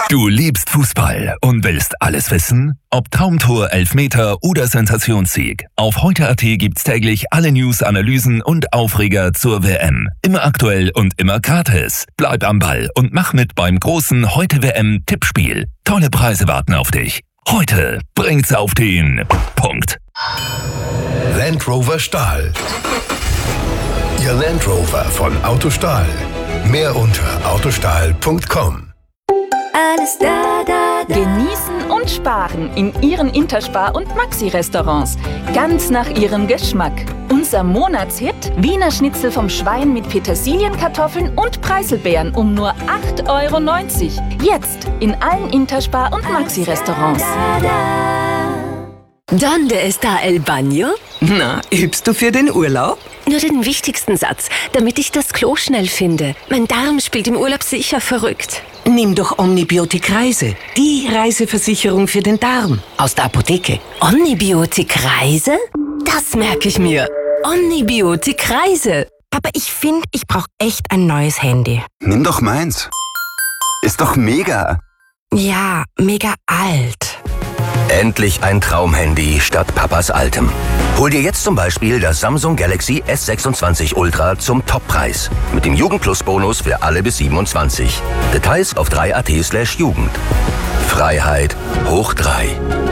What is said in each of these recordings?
Du liebst Fußball und willst alles wissen? Ob Traumtor, Elfmeter oder Sensationssieg. Auf heute.at gibt's täglich alle News, Analysen und Aufreger zur WM. Immer aktuell und immer gratis. Bleib am Ball und mach mit beim großen Heute-WM-Tippspiel. Tolle Preise warten auf dich. Heute bringt's auf den Punkt. Land Rover Stahl. Ihr Land Rover von Autostahl. Mehr unter autostahl.com. Alles da. Genießen und sparen in Ihren Interspar- und Maxi-Restaurants. Ganz nach Ihrem Geschmack. Unser Monatshit: Wiener Schnitzel vom Schwein mit Petersilienkartoffeln und Preiselbeeren um nur 8,90 €. Jetzt in allen Interspar- und Maxi-Restaurants. ¿Dónde está el baño? Na, übst du für den Urlaub? Nur den wichtigsten Satz, damit ich das Klo schnell finde. Mein Darm spielt im Urlaub sicher verrückt. Nimm doch Omnibiotik Reise. Die Reiseversicherung für den Darm. Aus der Apotheke. Omnibiotik Reise? Das merke ich mir. Omnibiotik Reise. Aber ich finde, ich brauche echt ein neues Handy. Nimm doch meins. Ist doch mega. Ja, mega alt. Endlich ein Traumhandy statt Papas altem. Hol dir jetzt zum Beispiel das Samsung Galaxy S26 Ultra zum Toppreis. Mit dem Jugend-Plus-Bonus für alle bis 27. Details auf 3.at/Jugend. Freiheit hoch 3.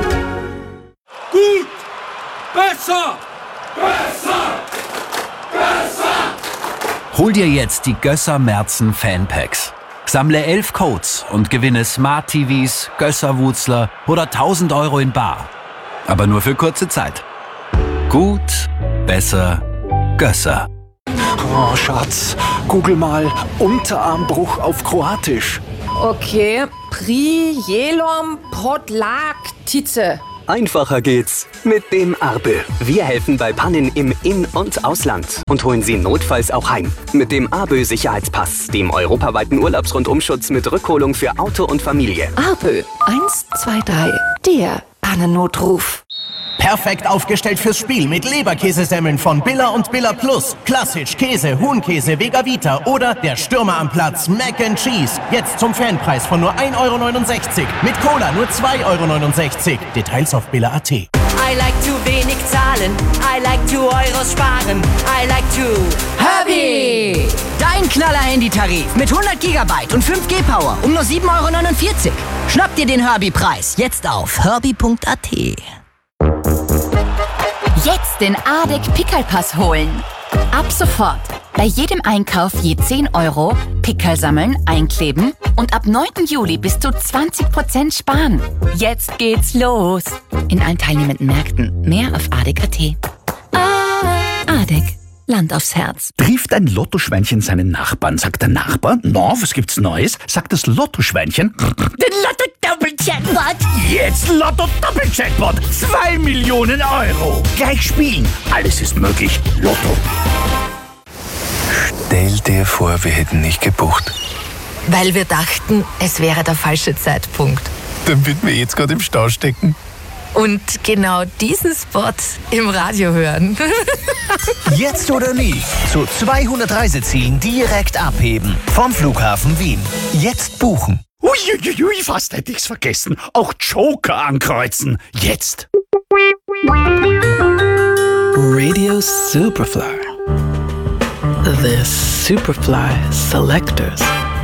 Gut! Besser! Besser! Besser! Hol dir jetzt die Gösser Merzen Fanpacks. Sammle 11 Codes und gewinne Smart TVs, Gösser-Wutzler oder 1.000 € in bar. Aber nur für kurze Zeit. Gut, besser, Gösser. Oh, Schatz, google mal Unterarmbruch auf Kroatisch. Okay, Prijelom Podlaktice. Einfacher geht's mit dem Arbe. Wir helfen bei Pannen im In- und Ausland und holen Sie notfalls auch heim. Mit dem Arbö Sicherheitspass, dem europaweiten Urlaubsrundumschutz mit Rückholung für Auto und Familie. Arbö 123, der Pannennotruf. Perfekt aufgestellt fürs Spiel mit Leberkäsesemmeln von Billa und Billa Plus. Klassisch, Käse, Huhnkäse, Vega Vita oder der Stürmer am Platz Mac and Cheese. Jetzt zum Fanpreis von nur 1,69 €. Mit Cola nur 2,69 €. Details auf Billa.at. I like to wenig zahlen. I like to Euros sparen. I like to Herbie! Dein Knaller-Handy-Tarif mit 100 GB und 5G-Power um nur 7,49 €. Schnapp dir den Herbie-Preis jetzt auf herbie.at. Jetzt den ADEC Pickelpass holen. Ab sofort. Bei jedem Einkauf je 10 €, Pickel sammeln, einkleben und ab 9. Juli bis zu 20% sparen. Jetzt geht's los. In allen teilnehmenden Märkten. Mehr auf ADEC.at. ADEC. Land aufs Herz. Trifft ein Lottoschweinchen seinen Nachbarn, sagt der Nachbar: Na, was gibt's Neues? Sagt das Lottoschweinchen: Den Lotto-Doppel-Jackpot. Jetzt Lotto-Doppel-Jackpot. 2 Millionen €. Gleich spielen. Alles ist möglich. Lotto. Stell dir vor, wir hätten nicht gebucht. Weil wir dachten, es wäre der falsche Zeitpunkt. Dann würden wir jetzt gerade im Stau stecken. Und genau diesen Spot im Radio hören. Jetzt oder nie. Zu 200 Reisezielen direkt abheben. Vom Flughafen Wien. Jetzt buchen. Uiuiui, fast hätte ich's vergessen. Auch Joker ankreuzen. Jetzt. Radio Superfly. The Superfly Selectors.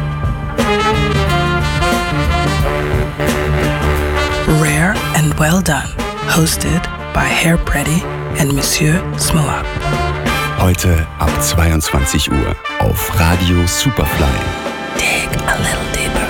Rare and Well Done, hosted by Herr Preddy and Monsieur Smollab. Heute ab 22 Uhr auf Radio Superfly. Dig a little deeper.